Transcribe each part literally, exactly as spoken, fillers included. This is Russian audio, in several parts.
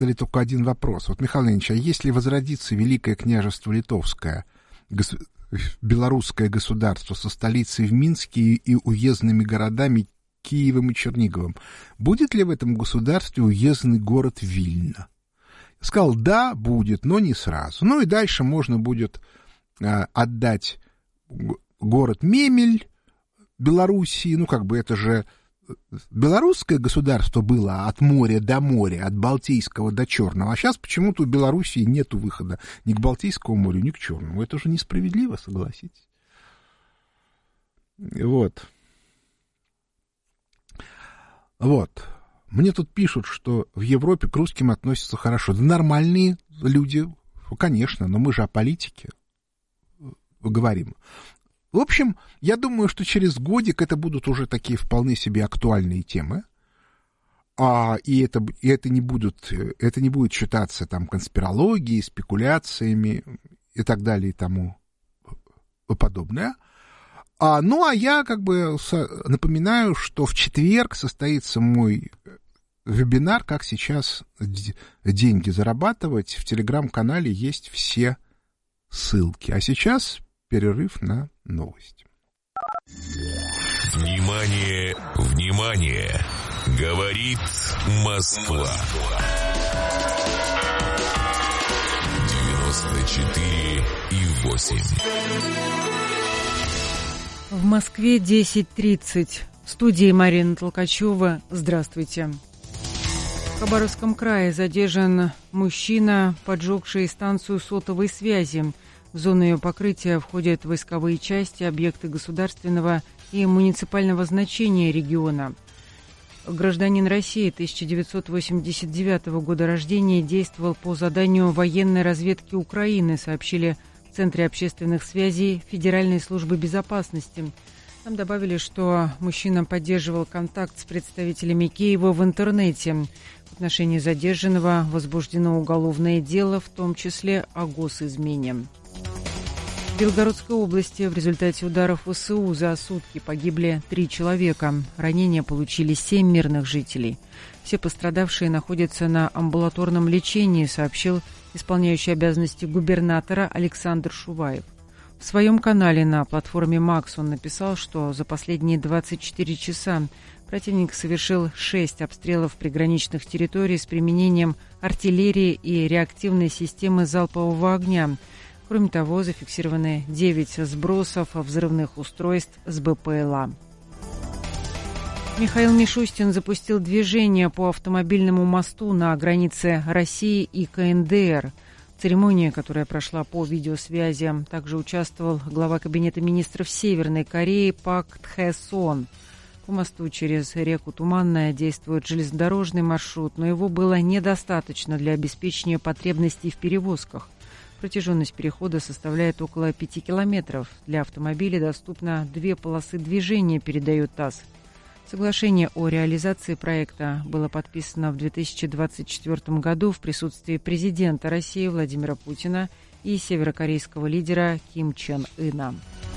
только один вопрос. Вот, Михаил Леонидович, а если возродится Великое княжество Литовское, гос... белорусское государство со столицей в Минске и уездными городами Киевом и Черниговым, будет ли в этом государстве уездный город Вильна? Сказал, да, будет, но не сразу. Ну и дальше можно будет а, отдать город Мемель Белоруссии, ну как бы это же белорусское государство было от моря до моря, от Балтийского до Черного, а сейчас почему-то у Белоруссии нету выхода ни к Балтийскому морю, ни к Черному. Это же несправедливо, согласитесь. Вот. Вот. Мне тут пишут, что в Европе к русским относятся хорошо. Да нормальные люди, конечно, но мы же о политике говорим. В общем, я думаю, что через годик это будут уже такие вполне себе актуальные темы, а, и, это, и это, не будут, это не будет считаться там конспирологией, спекуляциями и так далее и тому подобное. А, ну, а я как бы напоминаю, что в четверг состоится мой вебинар «Как сейчас деньги зарабатывать». В телеграм-канале есть все ссылки. А сейчас перерыв на новости. Внимание, внимание! Говорит Москва. девяносто четыре и восемь. В Москве десять тридцать. В студии Марина Толкачева. Здравствуйте. В Хабаровском крае задержан мужчина, поджегший станцию сотовой связи. В зону ее покрытия входят войсковые части, объекты государственного и муниципального значения региона. Гражданин России тысяча девятьсот восемьдесят девятого года рождения действовал по заданию военной разведки Украины, сообщили в Центре общественных связей Федеральной службы безопасности. Там добавили, что мужчина поддерживал контакт с представителями Киева в интернете. В отношении задержанного возбуждено уголовное дело, в том числе о госизмене. В Белгородской области в результате ударов ВСУ за сутки погибли три человека. Ранения получили семь мирных жителей. Все пострадавшие находятся на амбулаторном лечении, сообщил исполняющий обязанности губернатора Александр Шуваев. В своем канале на платформе Макс он написал, что за последние двадцать четыре часа противник совершил шесть обстрелов приграничных территорий с применением артиллерии и реактивной системы залпового огня. Кроме того, зафиксированы девять сбросов взрывных устройств с БПЛА. Михаил Мишустин запустил движение по автомобильному мосту на границе России и КНДР. В церемонии, которая прошла по видеосвязи, также участвовал глава Кабинета министров Северной Кореи Пак Тхэ Сон. По мосту через реку Туманная действует железнодорожный маршрут, но его было недостаточно для обеспечения потребностей в перевозках. Протяженность перехода составляет около пяти километров. Для автомобилей доступно две полосы движения, передает ТАСС. Соглашение о реализации проекта было подписано в две тысячи двадцать четвёртом году в присутствии президента России Владимира Путина и северокорейского лидера Ким Чен Ына.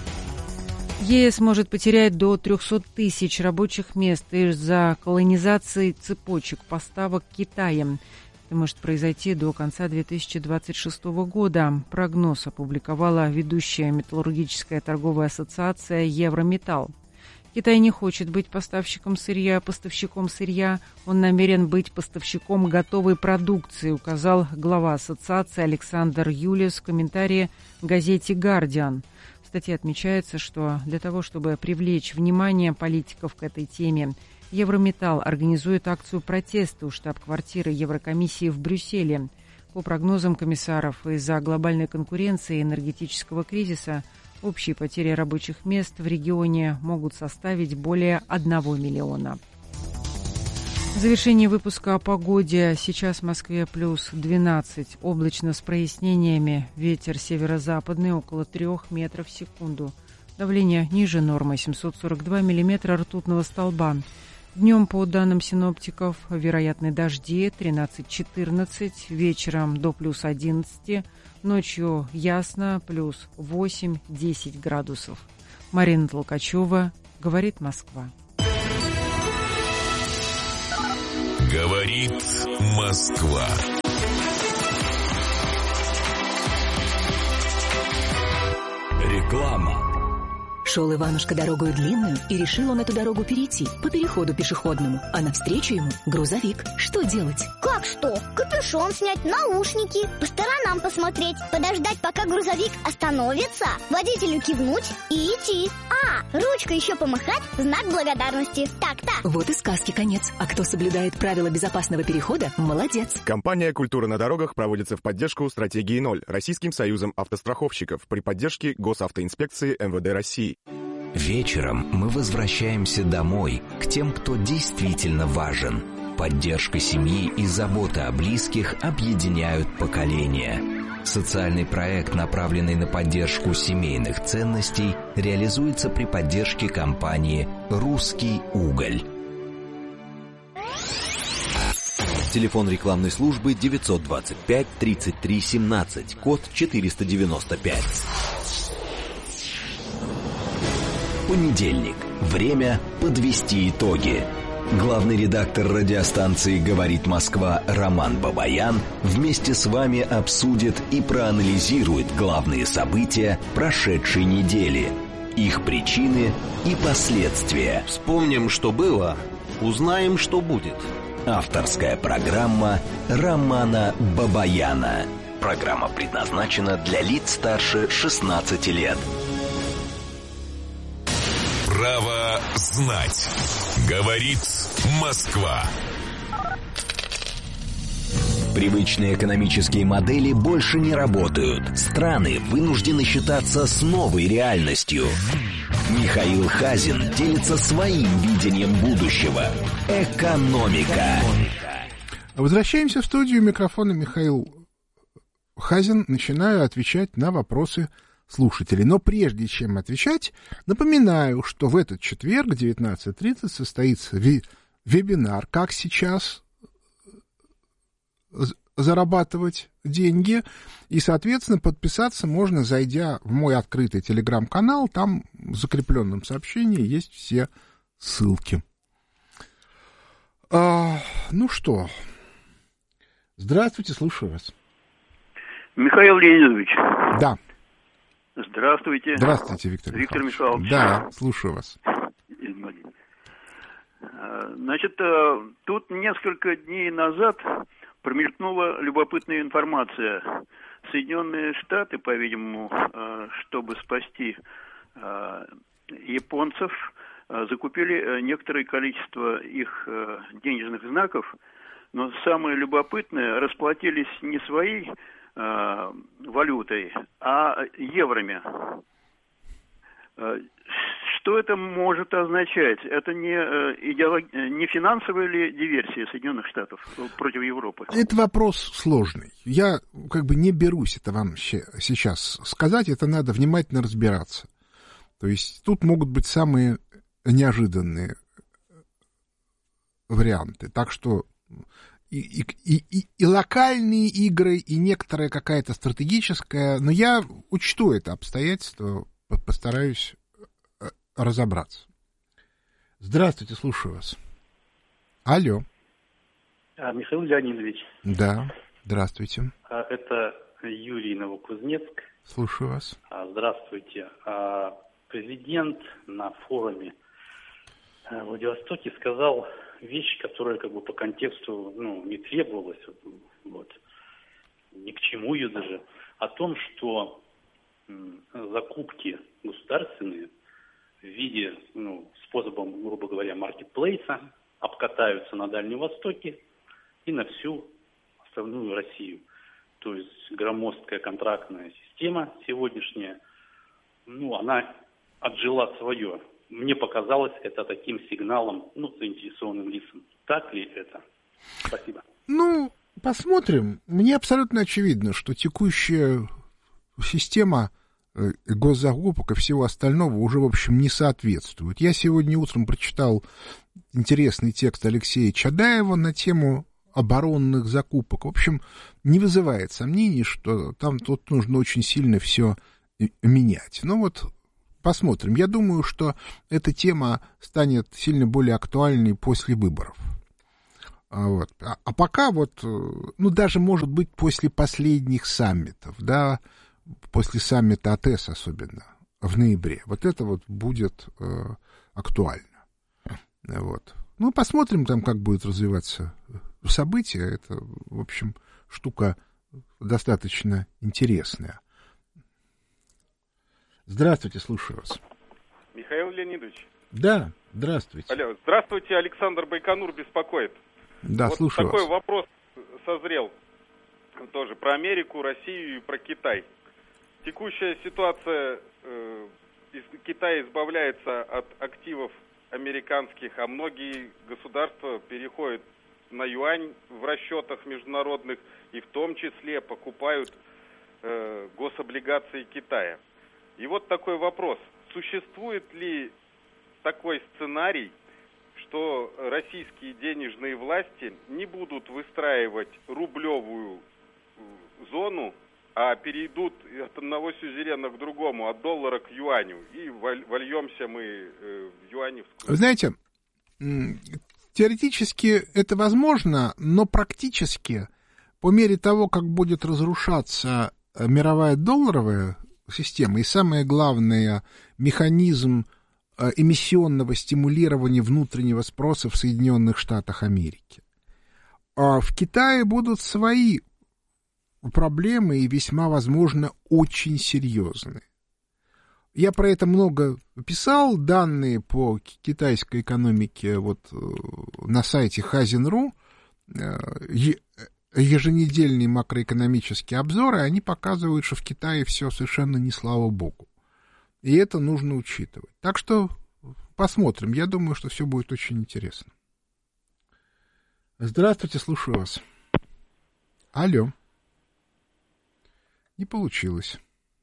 ЕС может потерять до трехсот тысяч рабочих мест из-за колонизации цепочек поставок Китаем. Это может произойти до конца две тысячи двадцать шестого года. Прогноз опубликовала ведущая металлургическая торговая ассоциация «Еврометалл». Китай не хочет быть поставщиком сырья, поставщиком сырья. Он намерен быть поставщиком готовой продукции, указал глава ассоциации Александр Юлис в комментарии газете «Гардиан». В статье отмечается, что для того, чтобы привлечь внимание политиков к этой теме, Еврометалл организует акцию протеста у штаб-квартиры Еврокомиссии в Брюсселе. По прогнозам комиссаров, из-за глобальной конкуренции и энергетического кризиса общие потери рабочих мест в регионе могут составить более одного миллиона. В завершении выпуска о погоде. Сейчас в Москве плюс двенадцать, облачно с прояснениями. Ветер северо-западный около трех метров в секунду. Давление ниже нормы семьсот сорок два миллиметра ртутного столба. Днем, по данным синоптиков, вероятны дожди тринадцать-четырнадцать, вечером до плюс одиннадцать, ночью ясно, плюс восемь-десять градусов. Марина Толкачева, говорит Москва. Говорит Москва. Реклама. Шел Иванушка дорогою длинную, и решил он эту дорогу перейти по переходу пешеходному, а навстречу ему грузовик. Что делать? Как что? Капюшон снять, наушники, по сторонам посмотреть, подождать, пока грузовик остановится, водителю кивнуть и идти. А, ручкой еще помахать, знак благодарности. Так-то. Вот и сказки конец. А кто соблюдает правила безопасного перехода, молодец. Компания «Культура на дорогах» проводится в поддержку стратегии ноль Российским союзом автостраховщиков при поддержке Госавтоинспекции эм вэ дэ России. Вечером мы возвращаемся домой, к тем, кто действительно важен. Поддержка семьи и забота о близких объединяют поколения. Социальный проект, направленный на поддержку семейных ценностей, реализуется при поддержке компании «Русский уголь». Телефон рекламной службы девятьсот двадцать пять тридцать три семнадцать, код четыреста девяносто пять. Понедельник. Время подвести итоги. Главный редактор радиостанции «Говорит Москва» Роман Бабаян вместе с вами обсудит и проанализирует главные события прошедшей недели, их причины и последствия. Вспомним, что было, узнаем, что будет. Авторская программа Романа Бабаяна. Программа предназначена для лиц старше шестнадцати лет. Право знать. Говорит Москва. Привычные экономические модели больше не работают. Страны вынуждены считаться с новой реальностью. Михаил Хазин делится своим видением будущего. Экономика. Возвращаемся в студию. Микрофона Михаил Хазин. Начинаю отвечать на вопросы слушателей. Но прежде чем отвечать, напоминаю, что в этот четверг в девятнадцать тридцать состоится ви- вебинар «Как сейчас зарабатывать деньги». И, соответственно, подписаться можно, зайдя в мой открытый телеграм-канал. Там в закрепленном сообщении есть все ссылки. А, ну что, здравствуйте, слушаю вас. Михаил Леонидович. Да. Здравствуйте. Здравствуйте, Виктор Виктор Михайлович. Михайлович. Да, слушаю вас. Значит, тут несколько дней назад промелькнула любопытная информация. Соединенные Штаты, по-видимому, чтобы спасти японцев, закупили некоторое количество их денежных знаков, но самое любопытное, расплатились не своей валютой, а евроми. Что это может означать? Это не, идеолог... не финансовая ли диверсия Соединенных Штатов против Европы? Это вопрос сложный. Я как бы не берусь это вам сейчас сказать, это надо внимательно разбираться. То есть тут могут быть самые неожиданные варианты. Так что и, и, и, и локальные игры, и некоторая какая-то стратегическая, но я учту это обстоятельство, постараюсь разобраться. Здравствуйте, слушаю вас. Алло. А, Михаил Леонидович. Да, здравствуйте. А, это Юрий, Новокузнецк. Слушаю вас. А, здравствуйте. А, президент на форуме в Владивостоке сказал вещь, которая как бы по контексту ну, не требовалась, вот, ни к чему ее даже, о том, что м, закупки государственные в виде, ну, способом, грубо говоря, маркетплейса обкатаются на Дальнем Востоке и на всю остальную Россию. То есть громоздкая контрактная система сегодняшняя, ну, она отжила свое. Мне показалось это таким сигналом, ну, заинтересованным лицам. Так ли это? Спасибо. Ну, посмотрим. Мне абсолютно очевидно, что текущая система госзакупок и всего остального уже, в общем, не соответствует. Я сегодня утром прочитал интересный текст Алексея Чадаева на тему оборонных закупок. В общем, не вызывает сомнений, что там тут нужно очень сильно все менять. Ну вот, посмотрим. Я думаю, что эта тема станет сильно более актуальной после выборов. Вот. А, а пока вот, ну, даже, может быть, после последних саммитов, да, после саммита АТЭС особенно, в ноябре. Вот это вот будет э, актуально. Вот. Ну, посмотрим там, как будет развиваться события. Это, в общем, штука достаточно интересная. Здравствуйте, слушаю вас. Михаил Леонидович. Да, здравствуйте. Алло, здравствуйте, Александр Байконур беспокоит. Да, вот слушаю такой вас. вопрос созрел тоже про Америку, Россию и про Китай. Текущая ситуация, э, из, Китай избавляется от активов американских, а многие государства переходят на юань в расчетах международных и в том числе покупают э, гособлигации Китая. И вот такой вопрос. Существует ли такой сценарий, что российские денежные власти не будут выстраивать рублевую зону, а перейдут от одного сюзерена к другому, от доллара к юаню, и вольемся мы в юаневскую? Вы знаете, теоретически это возможно, но практически по мере того, как будет разрушаться мировая долларовая система, и самое главное, механизм эмиссионного стимулирования внутреннего спроса в Соединенных Штатах Америки. А в Китае будут свои проблемы и весьма, возможно, очень серьезные. Я про это много писал, данные по китайской экономике вот на сайте Хазин.ру, еженедельные макроэкономические обзоры, они показывают, что в Китае все совершенно не слава богу. И это нужно учитывать. Так что посмотрим. Я думаю, что все будет очень интересно. Здравствуйте, слушаю вас. Алло. Не получилось.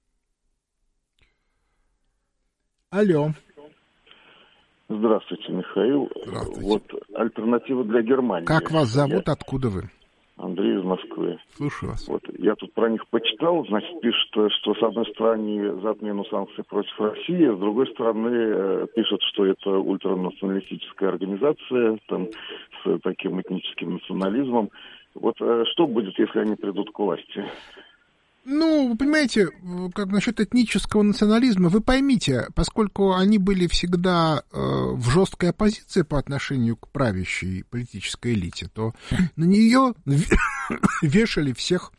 Алло. Здравствуйте, Михаил. Здравствуйте. Вот альтернатива для Германии. Как вас зовут? Я... Откуда вы? Андрей из Москвы. Слушаю вас. Вот, я тут про них почитал, значит, пишут, что с одной стороны за отмену санкций против России, с другой стороны пишут, что это ультранационалистическая организация, там, с таким этническим национализмом. Вот что будет, если они придут к власти? Ну, вы понимаете, как насчет этнического национализма, вы поймите, поскольку они были всегда э, в жесткой оппозиции по отношению к правящей политической элите, то на нее вешали всех,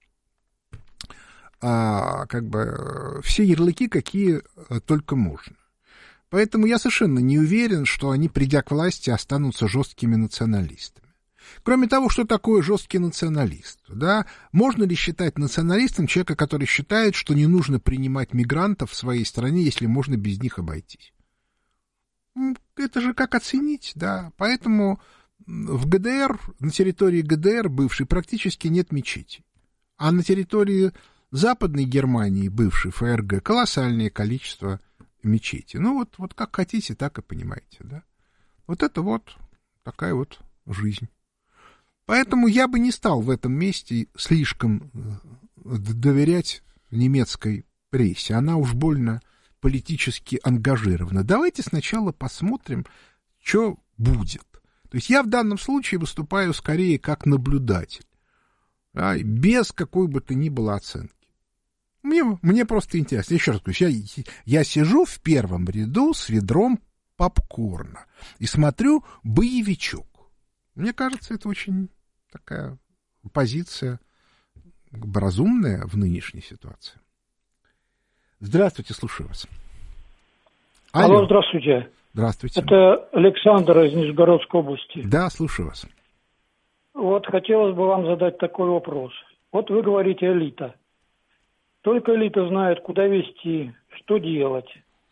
а, как бы, все ярлыки, какие только можно. Поэтому я совершенно не уверен, что они, придя к власти, останутся жесткими националистами. Кроме того, что такое жесткий националист? Да? Можно ли считать националистом человека, который считает, что не нужно принимать мигрантов в своей стране, если можно без них обойтись? Это же как оценить, да. Поэтому в ГДР, на территории ГДР бывшей, практически нет мечетей. А на территории Западной Германии, бывшей ФРГ, колоссальное количество мечетей. Ну вот, вот как хотите, так и понимаете, да. Вот это вот такая вот жизнь. Поэтому я бы не стал в этом месте слишком доверять немецкой прессе. Она уж больно политически ангажирована. Давайте сначала посмотрим, что будет. То есть я в данном случае выступаю скорее как наблюдатель, да, без какой бы то ни было оценки. Мне, мне просто интересно. Еще раз говорю, я, я сижу в первом ряду с ведром попкорна и смотрю боевичок. Мне кажется, это очень такая позиция разумная в нынешней ситуации. Здравствуйте, слушаю вас. Алло, Алло здравствуйте. Здравствуйте. Это Александр из Нижегородской области. Да, слушаю вас. Вот хотелось бы вам задать такой вопрос. Вот вы говорите элита. Только элита знает, куда вести, что делать.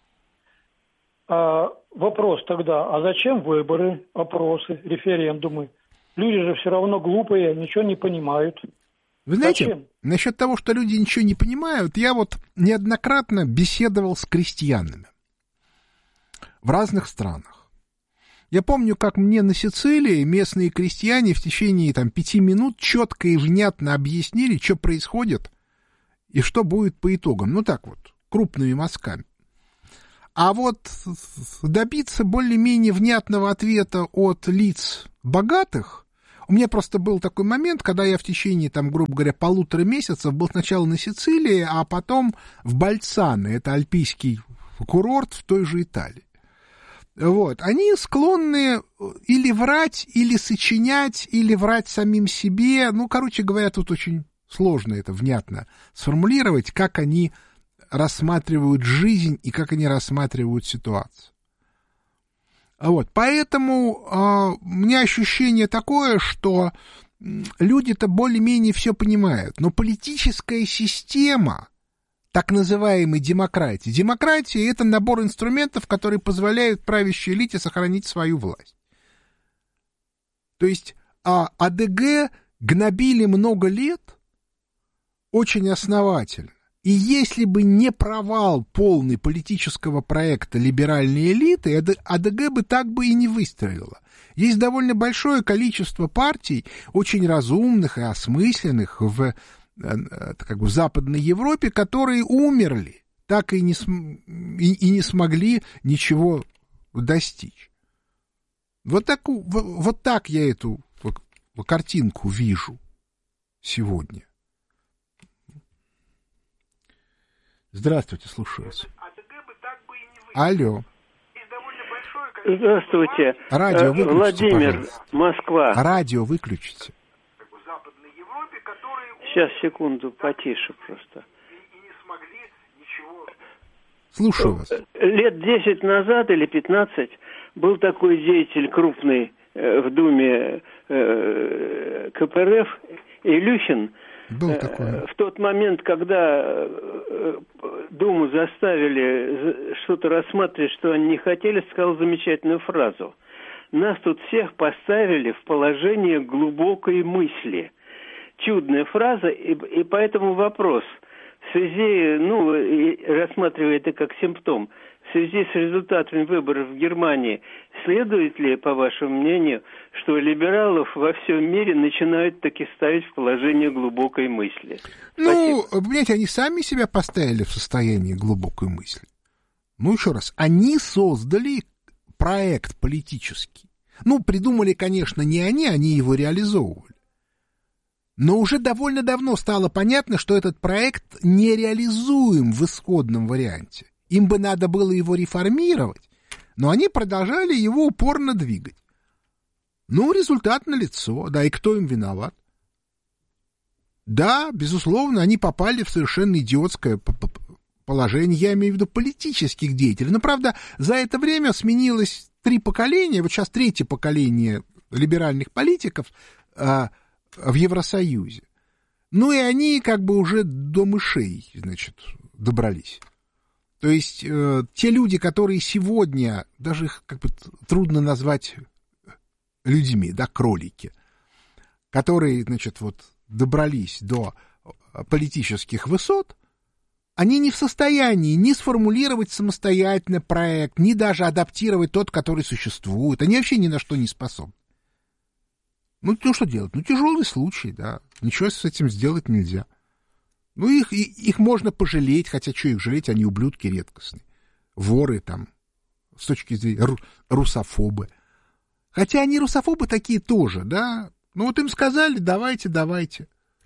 А вопрос тогда, а зачем выборы, опросы, референдумы? Люди же все равно глупые, ничего не понимают. Вы знаете, зачем? Насчет того, что люди ничего не понимают, я вот неоднократно беседовал с крестьянами в разных странах. Я помню, как мне на Сицилии местные крестьяне в течение там, пяти минут четко и внятно объяснили, что происходит и что будет по итогам. Ну так вот, крупными мазками. А вот добиться более-менее внятного ответа от лиц богатых У меня просто был такой момент, когда я в течение, там, грубо говоря, полутора месяцев был сначала на Сицилии, а потом в Больцано, это альпийский курорт в той же Италии. Вот. Они склонны или врать, или сочинять, или врать самим себе. Ну, короче говоря, тут очень сложно это внятно сформулировать, как они рассматривают жизнь и как они рассматривают ситуацию. Вот. Поэтому э, у меня ощущение такое, что люди-то более-менее все понимают, но политическая система так называемой демократии. Демократия — это набор инструментов, которые позволяют правящей элите сохранить свою власть. То есть а, АДГ гнобили много лет очень основательно. И если бы не провал полный политического проекта либеральной элиты, АДГ бы так бы и не выстрелила. Есть довольно большое количество партий, очень разумных и осмысленных в как бы в Западной Европе, которые умерли, так и не, см... и, и не смогли ничего достичь. Вот так, вот так я эту картинку вижу сегодня. Здравствуйте, слушаю вас. Алло. Здравствуйте. Радио выключите, Владимир, пожалуйста. Москва. Радио выключите. Сейчас, секунду, потише просто. Слушаю вас. Лет десять назад или пятнадцать был такой деятель крупный э, в Думе э, КПРФ Илюхин. Был такой. Э, в тот момент, когда э, Думу заставили что-то рассматривать, что они не хотели, сказал замечательную фразу. Нас тут всех поставили в положение глубокой мысли. Чудная фраза, и, и поэтому вопрос. В связи, ну, рассматривая это как симптом, в связи с результатами выборов в Германии, следует ли, по вашему мнению, что либералов во всем мире начинают таки ставить в положение глубокой мысли? Ну, понимаете, они сами себя поставили в состояние глубокой мысли. Ну, еще раз, они создали проект политический. Ну, придумали, конечно, не они, они его реализовывали. Но уже довольно давно стало понятно, что этот проект нереализуем в исходном варианте. Им бы надо было его реформировать, но они продолжали его упорно двигать. Ну, результат налицо, да, и кто им виноват? Да, безусловно, они попали в совершенно идиотское положение, я имею в виду политических деятелей. Но, правда, за это время сменилось три поколения, вот сейчас третье поколение либеральных политиков а, в Евросоюзе. Ну и они как бы уже до мышей, значит, добрались. То есть э, те люди, которые сегодня, даже их как бы трудно назвать людьми, да, кролики, которые, значит, вот добрались до политических высот, они не в состоянии ни сформулировать самостоятельно проект, ни даже адаптировать тот, который существует. Они вообще ни на что не способны. Ну, ну что делать? Ну, тяжелый случай, да. Ничего с этим сделать нельзя. Ну, их, их можно пожалеть, хотя что их жалеть, они ублюдки редкостные. Воры там, с точки зрения ру, русофобы. Хотя они русофобы такие тоже, да. Ну, вот им сказали, давайте, давайте.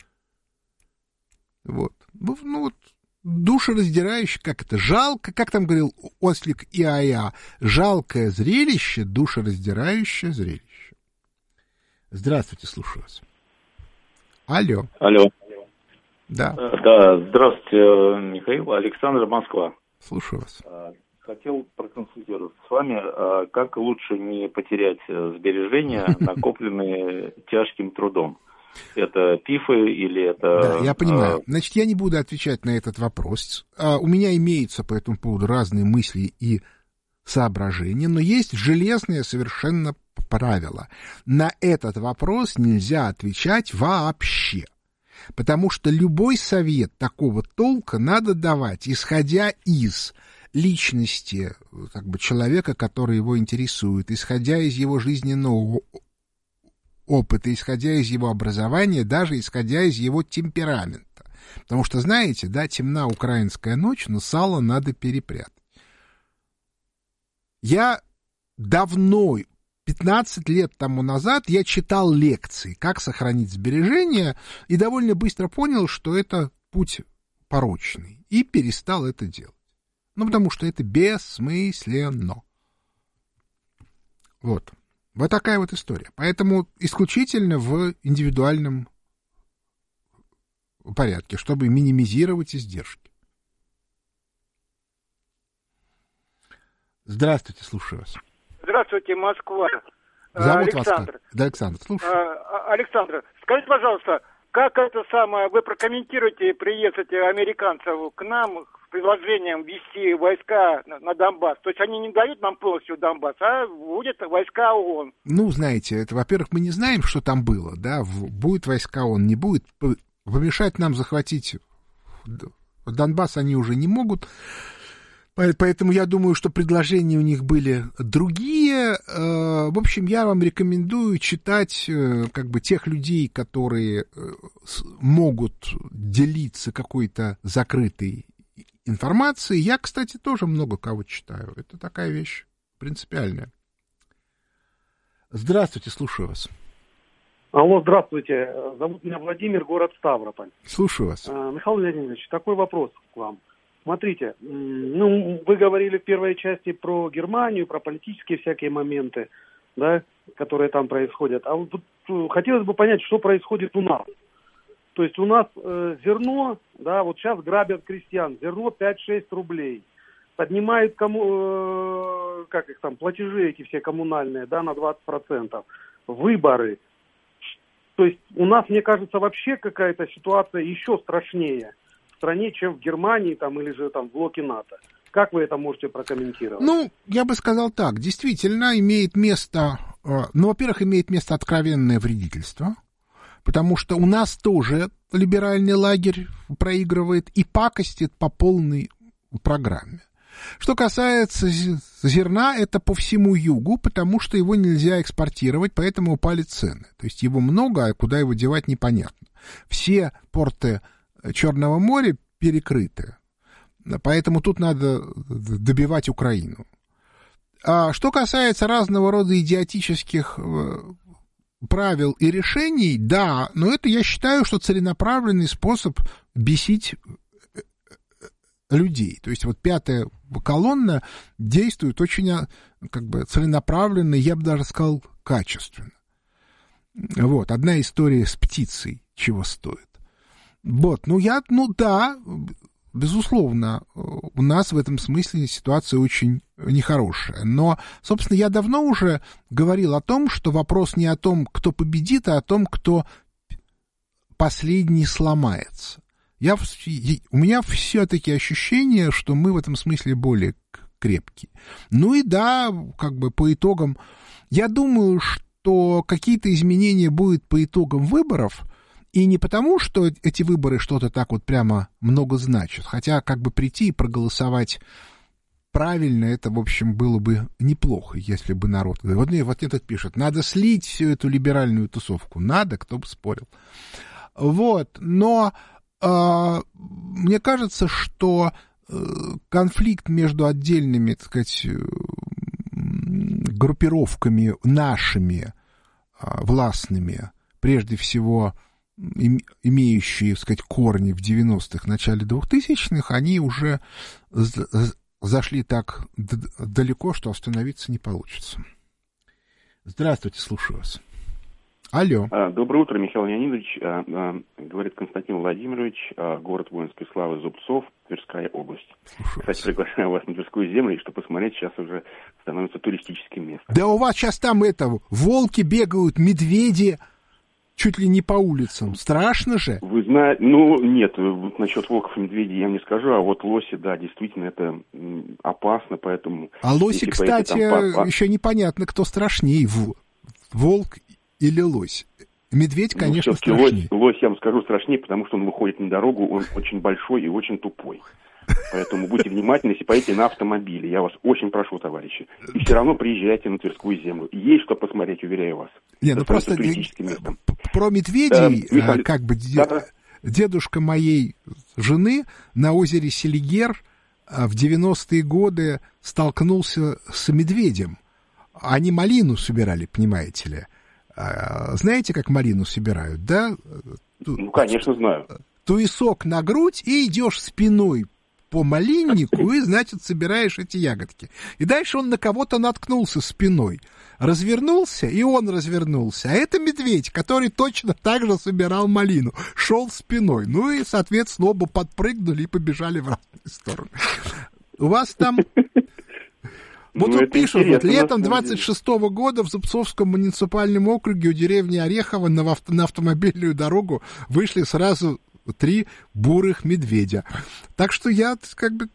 Вот. Ну, вот, душераздирающее, как это, жалко, как там говорил Ослик ИАИА, жалкое зрелище, душераздирающее зрелище. Здравствуйте, слушаю вас. Алло. Алло. Да. Да, здравствуйте, Михаил, Александр, Москва. Слушаю вас. Хотел проконсультироваться с вами, как лучше не потерять сбережения, накопленные тяжким трудом. Это пифы или это... Да, я понимаю. Значит, я не буду отвечать на этот вопрос. У меня имеются по этому поводу разные мысли и соображения, но есть железное совершенно правило. На этот вопрос нельзя отвечать вообще. Потому что любой совет такого толка надо давать, исходя из личности как бы, человека, который его интересует, исходя из его жизненного опыта, исходя из его образования, даже исходя из его темперамента. Потому что, знаете, да, темна украинская ночь, но сало надо перепрятать. Я давно пятнадцать лет тому назад я читал лекции, как сохранить сбережения, и довольно быстро понял, что это путь порочный, и перестал это делать. Ну, потому что это бессмысленно. Вот. Вот такая вот история. Поэтому исключительно в индивидуальном порядке, чтобы минимизировать издержки. Здравствуйте, слушаю вас. Здравствуйте, Москва. Зовут Александр. вас? Да, Александр, слушаю. А, Александр, скажите, пожалуйста, как это самое, вы прокомментируете приезд этих американцев к нам с предложением ввести войска на, на Донбасс? То есть они не дают нам полностью Донбасс, а вводят войска ООН. Ну, знаете, это, во-первых, мы не знаем, что там было, да, будет войска ООН, не будет. Помешать нам захватить Донбасс они уже не могут. Поэтому я думаю, что предложения у них были другие. В общем, я вам рекомендую читать как бы тех людей, которые могут делиться какой-то закрытой информацией. Я, кстати, тоже много кого читаю. Это такая вещь принципиальная. Здравствуйте, слушаю вас. Алло, здравствуйте. Зовут меня Владимир, город Ставрополь. Слушаю вас. Михаил Леонидович, такой вопрос к вам. Смотрите, ну, вы говорили в первой части про Германию, про политические всякие моменты, да, которые там происходят. А вот хотелось бы понять, что происходит у нас. То есть у нас э, зерно, да, вот сейчас грабят крестьян, зерно пять-шесть рублей. Поднимают кому, э, как их там, платежи эти все коммунальные, да, на двадцать процентов. Выборы. То есть у нас, мне кажется, вообще какая-то ситуация еще страшнее в стране, чем в Германии там, или же там в блоке НАТО. Как вы это можете прокомментировать? Ну, я бы сказал так. Действительно, имеет место... Ну, во-первых, имеет место откровенное вредительство, потому что у нас тоже либеральный лагерь проигрывает и пакостит по полной программе. Что касается зерна, это по всему югу, потому что его нельзя экспортировать, поэтому упали цены. То есть его много, а куда его девать непонятно. Все порты Черного моря перекрыты, поэтому тут надо добивать Украину. А что касается разного рода идиотических правил и решений, да, но это, я считаю, что целенаправленный способ бесить людей. То есть вот пятая колонна действует очень как бы целенаправленно, я бы даже сказал, качественно. Вот, одна история с птицей чего стоит. Вот, ну я, ну да, безусловно, у нас в этом смысле ситуация очень нехорошая. Но, собственно, я давно уже говорил о том, что вопрос не о том, кто победит, а о том, кто последний сломается. Я, у меня все-таки ощущение, что мы в этом смысле более крепкие. Ну и да, как бы по итогам, я думаю, что какие-то изменения будут по итогам выборов. И не потому, что эти выборы что-то так вот прямо много значат, хотя как бы прийти и проголосовать правильно, это, в общем, было бы неплохо, если бы народ... Вот, вот этот пишет, надо слить всю эту либеральную тусовку. Надо, кто бы спорил. Вот, но э, мне кажется, что э, конфликт между отдельными, так сказать, группировками нашими э, властными, прежде всего... имеющие, так сказать, корни в девяностых, начале двухтысячных, они уже зашли так далеко, что остановиться не получится. Здравствуйте, слушаю вас. Алло. Доброе утро, Михаил Леонидович. Говорит Константин Владимирович, город воинской славы Зубцов, Тверская область. Слушаю. Кстати, приглашаю вас на Тверскую землю, и что посмотреть, сейчас уже становится туристическим местом. Да у вас сейчас там это, волки бегают, медведи... Чуть ли не по улицам. Страшно же. Вы знаете, ну, нет, вот насчет волков и медведей я не скажу, а вот лоси, да, действительно, это опасно, поэтому... А лоси, кстати, там... еще непонятно, кто страшнее, волк или лось. Медведь, конечно, ну, страшнее. Лось, лось, я вам скажу, страшнее, потому что он выходит на дорогу, он очень большой и очень тупой. Поэтому будьте внимательны, если поедете на автомобиле. Я вас очень прошу, товарищи. И все равно приезжайте на Тверскую землю. Есть что посмотреть, уверяю вас. Не, ну просто про медведей, да, Михаил... как бы да, да. дедушка моей жены на озере Селигер в девяностые годы столкнулся с медведем. Они малину собирали, понимаете ли. Знаете, как малину собирают, да? Ну, конечно, знаю. Туесок на грудь и идешь спиной по малиннику и, значит, собираешь эти ягодки. И дальше он на кого-то наткнулся спиной. Развернулся, и он развернулся. А это медведь, который точно так же собирал малину. Шел спиной. Ну и, соответственно, оба подпрыгнули и побежали в разные стороны. У вас там... Вот ну, тут пишут, вот летом двадцать шестого года в Зубцовском муниципальном округе у деревни Орехово на, авто, на автомобильную дорогу вышли сразу три бурых медведя. Так что я как бы...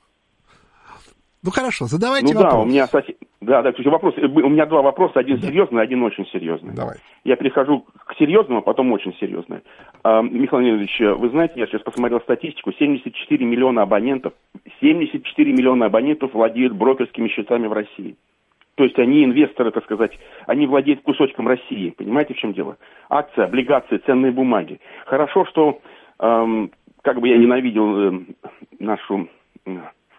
Ну хорошо, задавайте ну, вопрос. Да, у меня, да, да, вопрос. У меня два вопроса, один да. серьезный, один очень серьезный. Давай. Я перехожу к серьезному, а потом очень серьезный. А, Михаил Леонидович, вы знаете, я сейчас посмотрел статистику, семьдесят четыре миллиона абонентов, семьдесят четыре миллиона абонентов владеют брокерскими счетами в России. То есть они инвесторы, так сказать, они владеют кусочком России. Понимаете, в чем дело? Акции, облигации, ценные бумаги. Хорошо, что, эм, как бы я ненавидел э, нашу... Э,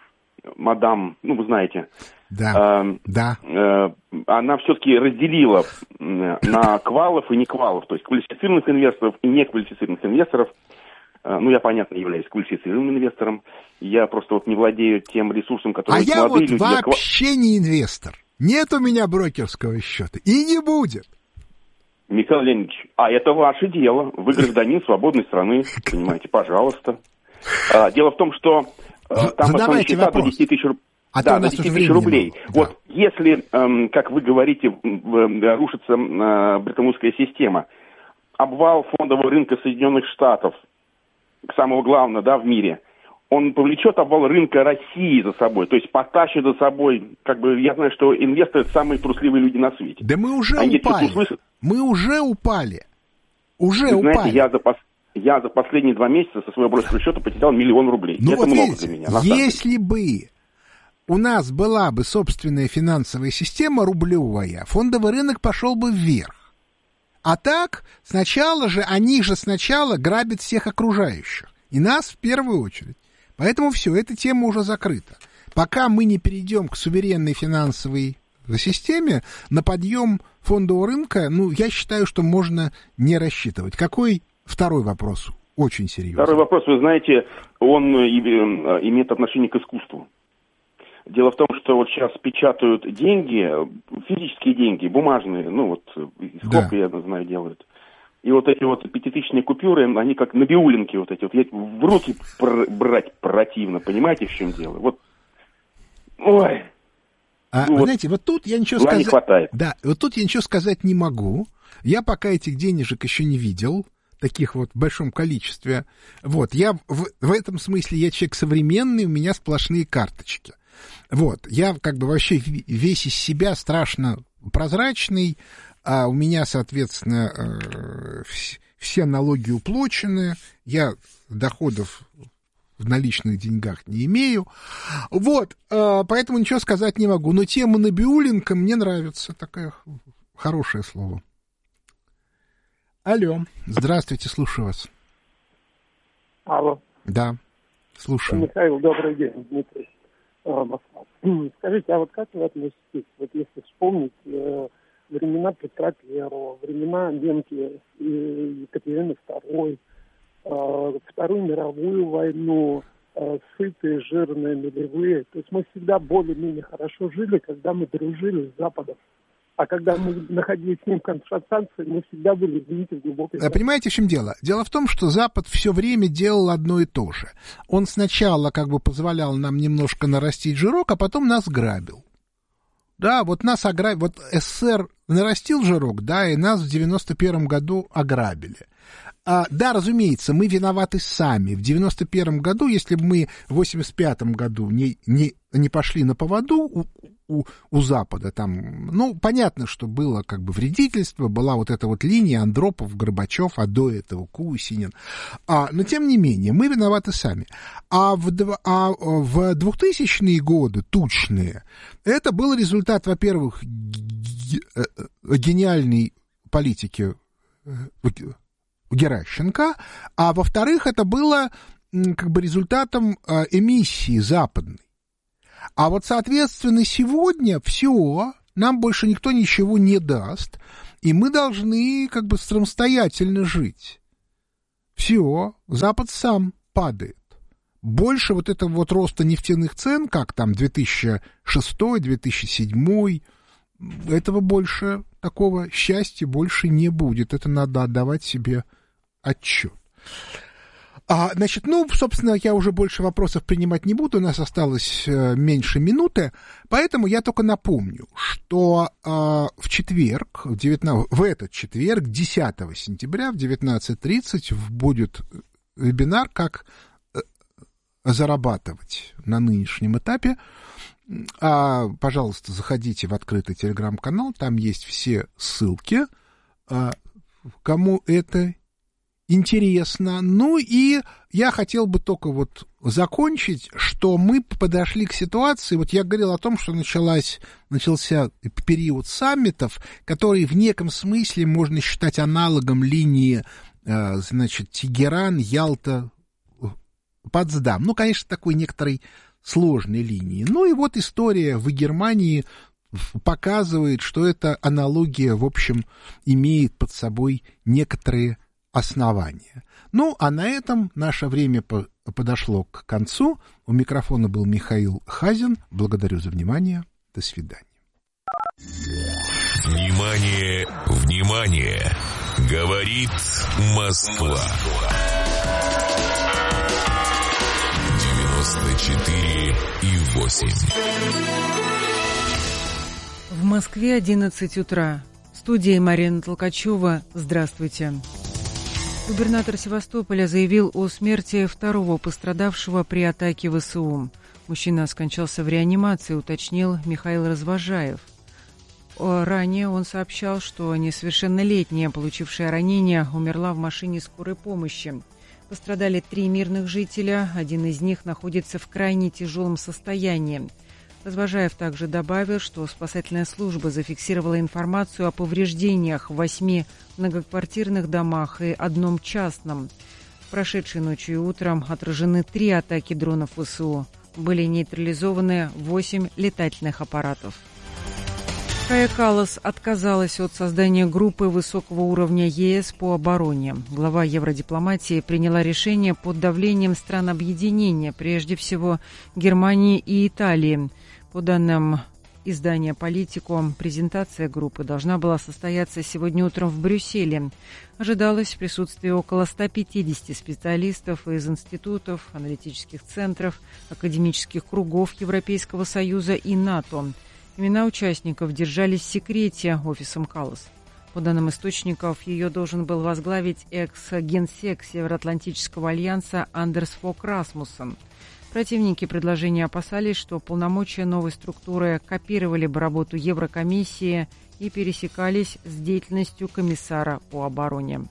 мадам, ну, вы знаете, да, э, да. Э, она все-таки разделила э, на квалов и неквалов, то есть квалифицированных инвесторов и неквалифицированных инвесторов. Э, ну, я, понятно, являюсь квалифицированным инвестором, я просто вот не владею тем ресурсом, который... А я вот люди, вообще я... не инвестор. Нет у меня брокерского счета и не будет. Михаил Леонидович, а это ваше дело. Вы гражданин свободной страны, понимаете, пожалуйста. А, дело в том, что там основные счета до десяти тысяч, а да, до десяти тысяч рублей. Да. Вот если, эм, как вы говорите, э, рушится э, бреттон-вудская система, обвал фондового рынка Соединенных Штатов, самого главного, да, в мире, он повлечет обвал рынка России за собой, то есть потащит за собой, как бы, я знаю, что инвесторы — самые трусливые люди на свете. Да мы уже Они упали, мы уже упали, уже вы упали. Знаете, я за пос... Я за последние два месяца со своего брокерского счета потерял миллион рублей. Ну, это вот много видите, для меня. Если бы у нас была бы собственная финансовая система рублевая, фондовый рынок пошел бы вверх. А так, сначала же, они же сначала грабят всех окружающих. И нас в первую очередь. Поэтому все, эта тема уже закрыта. Пока мы не перейдем к суверенной финансовой системе, на подъем фондового рынка, ну, я считаю, что можно не рассчитывать. Какой второй вопрос? Очень серьезный. Второй вопрос, вы знаете, он имеет отношение к искусству. Дело в том, что вот сейчас печатают деньги, физические деньги, бумажные, ну вот, сколько, да. я знаю, делают. И вот эти вот пятитысячные купюры, они как набиулинки вот эти, вот в руки брать противно, понимаете, в чем дело? Вот, ой. А, ну, знаете, вот тут я ничего сказать... не хватает. Да, вот тут я ничего сказать не могу. Я пока этих денежек еще не видел, таких вот в большом количестве. Вот, я в, в этом смысле, я человек современный, у меня сплошные карточки. Вот, я как бы вообще весь из себя страшно прозрачный, а у меня, соответственно, э, все налоги уплочены, я доходов в наличных деньгах не имею. Вот, э, поэтому ничего сказать не могу. Но тема набиулинка мне нравится, такое хорошее слово. Алло, здравствуйте, слушаю вас. Алло. Да, слушаю. Михаил, добрый день, Дмитрий. Москва. Скажите, а вот как вы относитесь, вот если вспомнить э, времена Петра Первого, времена Ленки и Екатерины Второй, э, Вторую мировую войну, э, сытые, жирные, нулевые, то есть мы всегда более-менее хорошо жили, когда мы дружили с Западом. А когда мы находились с ним в конфронтации, мы всегда были, извините, в глубокой... Понимаете, в чем дело? Дело в том, что Запад все время делал одно и то же. Он сначала как бы позволял нам немножко нарастить жирок, а потом нас грабил. Да, вот нас ограбили... Вот СССР нарастил жирок, да, и нас в девяносто первом году ограбили. А, да, разумеется, мы виноваты сами. В девяносто первом году, если бы мы в восемьдесят пятом году не, не, не пошли на поводу у, у, у Запада, там, ну, понятно, что было как бы вредительство, была вот эта вот линия Андропов, Горбачев, а до этого Кусинин. А, но, тем не менее, мы виноваты сами. А в, а в двухтысячные годы, тучные, это был результат, во-первых, гениальной политики Геращенко, а во-вторых, это было как бы результатом э, эмиссии западной. А вот, соответственно, сегодня все, нам больше никто ничего не даст, и мы должны как бы самостоятельно жить. Все, Запад сам падает. Больше вот этого вот роста нефтяных цен, как там две тысячи шестой - две тысячи седьмой, этого больше, такого счастья больше не будет. Это надо отдавать себе отчет. А, значит, ну, собственно, я уже больше вопросов принимать не буду, у нас осталось э, меньше минуты, поэтому я только напомню, что э, в четверг, в, девятнадцатого, в этот четверг, десятого сентября в девятнадцать тридцать будет вебинар «Как зарабатывать на нынешнем этапе». А, пожалуйста, заходите в открытый телеграм-канал, там есть все ссылки, а, кому это интересно. Ну и я хотел бы только вот закончить, что мы подошли к ситуации, вот я говорил о том, что началась, начался период саммитов, который в неком смысле можно считать аналогом линии, значит, Тегеран, Ялта, Потсдам. Ну, конечно, такой некоторой сложной линии. Ну и вот история в Германии показывает, что эта аналогия, в общем, имеет под собой некоторые основания. Ну, а на этом наше время по- подошло к концу. У микрофона был Михаил Хазин. Благодарю за внимание. До свидания. Внимание, внимание! Говорит Москва. девяносто четыре и восемь. В Москве одиннадцать утра. В студии Марина Толкачева. Здравствуйте. Губернатор Севастополя заявил о смерти второго пострадавшего при атаке ВСУ. Мужчина скончался в реанимации, уточнил Михаил Развожаев. Ранее он сообщал, что несовершеннолетняя, получившая ранение, умерла в машине скорой помощи. Пострадали три мирных жителя, один из них находится в крайне тяжелом состоянии. Развожаев также добавил, что спасательная служба зафиксировала информацию о повреждениях в восьми многоквартирных домах и одном частном. Прошедшей ночью и утром отражены три атаки дронов ВСУ. Были нейтрализованы восемь летательных аппаратов. Кая Каллас отказалась от создания группы высокого уровня ЕС по обороне. Глава евродипломатии приняла решение под давлением стран объединения, прежде всего Германии и Италии. По данным издания «Политико», презентация группы должна была состояться сегодня утром в Брюсселе. Ожидалось присутствие около ста пятидесяти специалистов из институтов, аналитических центров, академических кругов Европейского Союза и НАТО. Имена участников держались в секрете офисом Каллас. По данным источников, ее должен был возглавить экс-генсек Североатлантического альянса Андерс Фок Расмуссен. Противники предложения опасались, что полномочия новой структуры копировали бы работу Еврокомиссии и пересекались с деятельностью комиссара по обороне.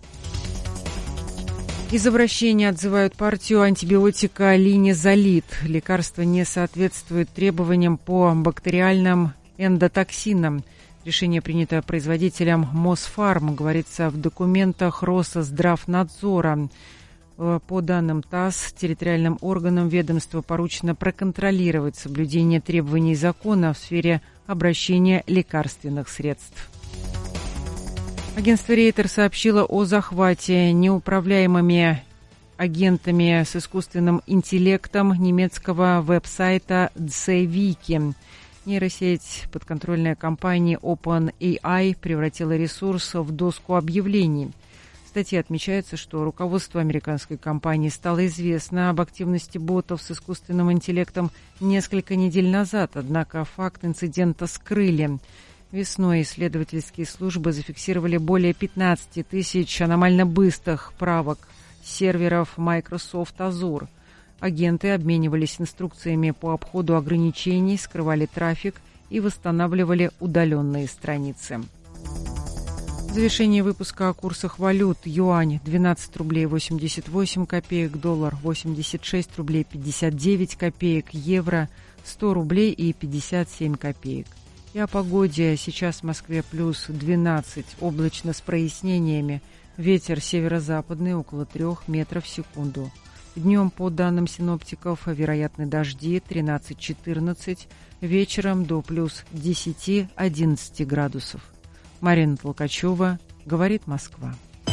Из обращения отзывают партию антибиотика линезолид. Лекарство не соответствует требованиям по бактериальным эндотоксинам. Решение принято производителем Мосфарм, говорится в документах Россздравнадзора. По данным ТАСС, территориальным органам ведомства поручено проконтролировать соблюдение требований закона в сфере обращения лекарственных средств. Агентство Рейтер сообщило о захвате неуправляемыми агентами с искусственным интеллектом немецкого веб-сайта Дзевики. Нейросеть подконтрольная компании OpenAI превратила ресурс в доску объявлений. В статье отмечается, что руководству американской компании стало известно об активности ботов с искусственным интеллектом несколько недель назад, однако факт инцидента скрыли. Весной исследовательские службы зафиксировали более пятнадцать тысяч аномально быстрых правок серверов Microsoft Azure. Агенты обменивались инструкциями по обходу ограничений, скрывали трафик и восстанавливали удаленные страницы. В завершении выпуска о курсах валют. Юань двенадцать рублей восемьдесят восемь копеек, доллар восемьдесят шесть рублей пятьдесят девять копеек, евро сто рублей и пятьдесят семь копеек. И о погоде. Сейчас в Москве плюс двенадцать, облачно с прояснениями. Ветер северо-западный около трех метров в секунду. Днем, по данным синоптиков, вероятны дожди тринадцать-четырнадцать, вечером до плюс десять-одиннадцать градусов. Марина Толкачева, говорит Москва.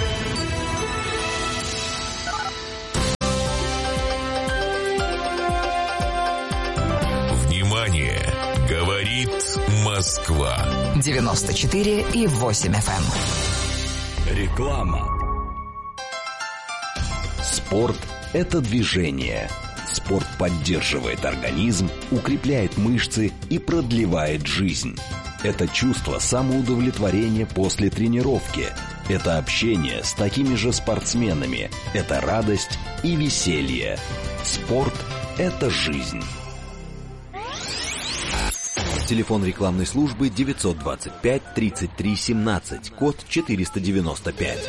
Внимание! Говорит Москва. девяносто четыре и восемь эф эм. Реклама. Спорт – это движение. Спорт поддерживает организм, укрепляет мышцы и продлевает жизнь. Это чувство самоудовлетворения после тренировки. Это общение с такими же спортсменами. Это радость и веселье. Спорт – это жизнь. Телефон рекламной службы девятьсот двадцать пять тридцать три семнадцать, код четыреста девяносто пять.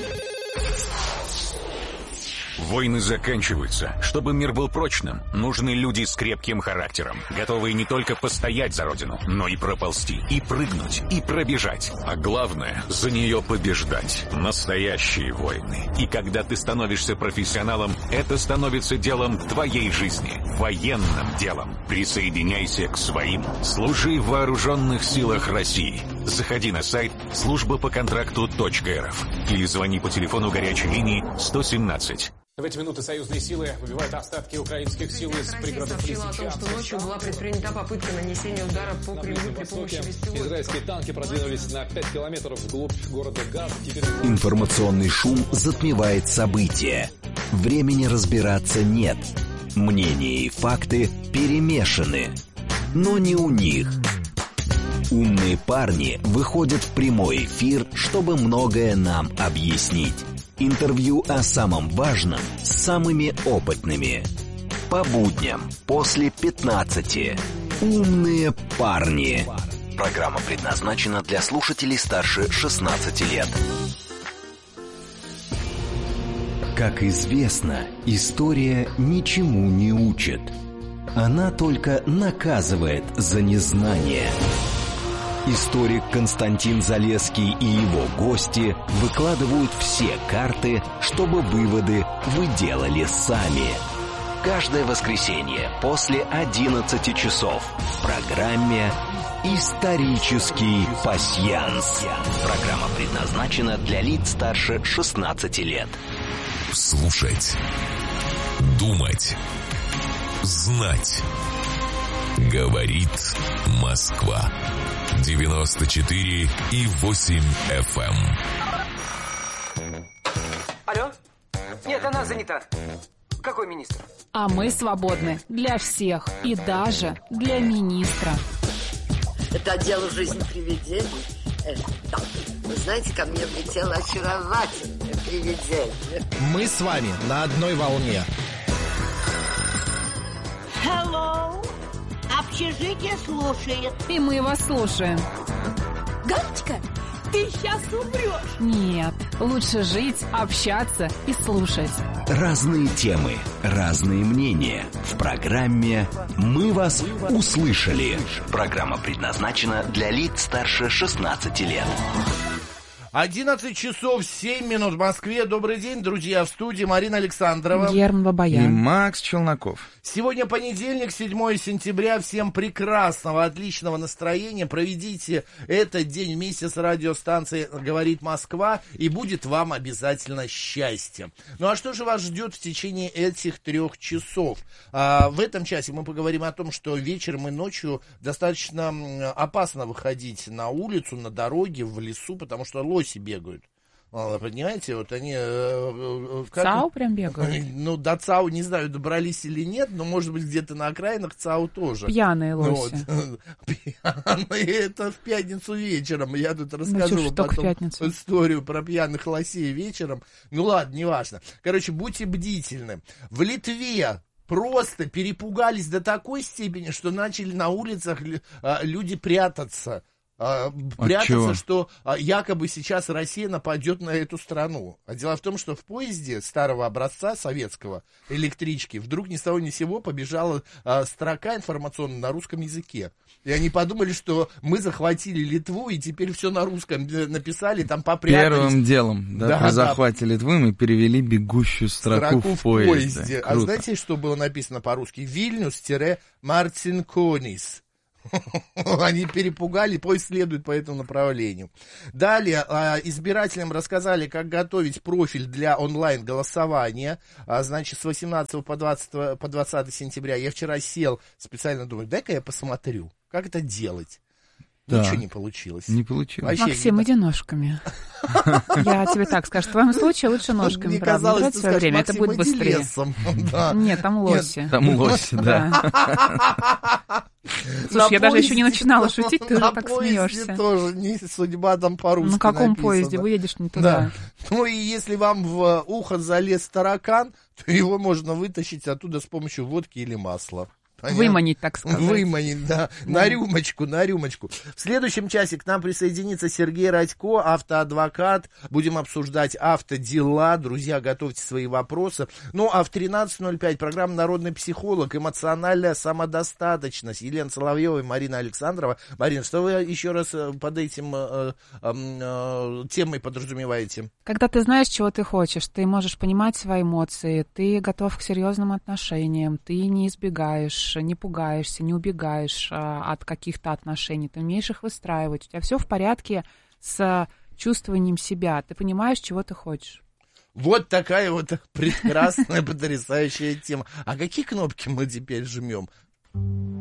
Войны заканчиваются. Чтобы мир был прочным, нужны люди с крепким характером, готовые не только постоять за родину, но и проползти, и прыгнуть, и пробежать. А главное, за нее побеждать. Настоящие войны. И когда ты становишься профессионалом, это становится делом твоей жизни. Военным делом. Присоединяйся к своим. Служи в вооруженных силах России. Заходи на сайт служба по контракту точка эр эф или звони по телефону горячей линии сто семнадцать. В эти минуты союзные силы выбивают остатки украинских сил из пригородов Лисичанска. Сообщила о том, что ночью была предпринята попытка нанесения удара по Кремлю при помощи беспилотников. Израильские танки продвинулись на пять километров вглубь города Газ. Теперь... Информационный шум затмевает события. Времени разбираться нет. Мнения и факты перемешаны. Но не у них. Умные парни выходят в прямой эфир, чтобы многое нам объяснить. Интервью о самом важном с самыми опытными. По будням после пятнадцати. Умные парни. Программа предназначена для слушателей старше шестнадцати лет. Как известно, история ничему не учит. Она только наказывает за незнание. Историк Константин Залесский и его гости выкладывают все карты, чтобы выводы вы делали сами. Каждое воскресенье после одиннадцати часов в программе «Исторический пасьянс». Программа предназначена для лиц старше шестнадцати лет. Слушать, думать, знать. Говорит Москва. девяносто четыре и восемь эф эм. Алло? Нет, она занята. Какой министр? А мы свободны для всех и даже для министра. Это отдел жизни привидений. Э, да. Вы знаете, ко мне влетело очаровательное привидение. Мы с вами на одной волне. Hello. Общежитие слушает. И мы вас слушаем. Галочка, ты сейчас умрешь. Нет, лучше жить, общаться и слушать. Разные темы, разные мнения. В программе «Мы вас услышали». Программа предназначена для лиц старше шестнадцати лет. одиннадцать часов семь минут в Москве. Добрый день, друзья, в студии Марина Александрова. Герман Бабаян. И Макс Челноков. Сегодня понедельник, седьмое сентября. Всем прекрасного, отличного настроения. Проведите этот день вместе с радиостанцией «Говорит Москва», и будет вам обязательно счастье. Ну а что же вас ждет в течение этих трех часов? А, в этом часе мы поговорим о том, что вечером и ночью достаточно опасно выходить на улицу, на дороге, в лесу, потому что лоси бегают. Понимаете, вот они... Как... ЦАУ прям бегают? Ну, до ЦАУ, не знаю, добрались или нет, но, может быть, где-то на окраинах ЦАУ тоже. Пьяные лоси. Вот. Пьяные, это в пятницу вечером. Я тут расскажу ну, потом историю про пьяных лосей вечером. Ну, ладно, неважно. Короче, будьте бдительны. В Литве просто перепугались до такой степени, что начали на улицах люди прятаться. а, прятаться, что а, якобы сейчас Россия нападет на эту страну. А дело в том, что в поезде старого образца советского электрички вдруг ни с того ни с сего побежала а, строка информационная на русском языке. И они подумали, что мы захватили Литву, и теперь все на русском написали, там попрятались. Первым делом, да, да, при захвате да. Литвы мы перевели бегущую строку, строку в поезде. поезде. А знаете, что было написано по-русски? Вильнюс-Мартинконис. Они перепугали, поезд следует по этому направлению. Далее избирателям рассказали, как готовить профиль для онлайн-голосования. Значит, с восемнадцатого по двадцатое сентября. Я вчера сел, специально думаю, дай-ка я посмотрю, как это делать. Да. Ничего не получилось. Не получилось. Вообще, Максим, не... иди ножками. Я тебе так скажу. В твоем случае лучше ножками. Мне казалось, ты скажешь, время. Это будет быстрее. Нет, там лоси. Там лоси, да. Слушай, я даже еще не начинала шутить, ты уже так смеешься. Тоже не судьба там по-русски. На каком поезде? Вы едешь не туда. Ну и если вам в ухо залез таракан, то его можно вытащить оттуда с помощью водки или масла. Понятно? Выманить, так сказать. Выманить, да. На рюмочку, на рюмочку. В следующем часе к нам присоединится Сергей Радько, автоадвокат. Будем обсуждать автодела. Друзья, готовьте свои вопросы. Ну, а в тринадцать ноль пять программа «Народный психолог», эмоциональная самодостаточность. Елена Соловьева и Марина Александрова. Марина, что вы еще раз под этим э, э, э, темой подразумеваете? Когда ты знаешь, чего ты хочешь, ты можешь понимать свои эмоции, ты готов к серьезным отношениям, ты не избегаешь, не пугаешься, не убегаешь а, от каких-то отношений, ты умеешь их выстраивать, у тебя все в порядке с чувствованием себя, ты понимаешь, чего ты хочешь. Вот такая вот прекрасная, потрясающая тема. А какие кнопки мы теперь жмем?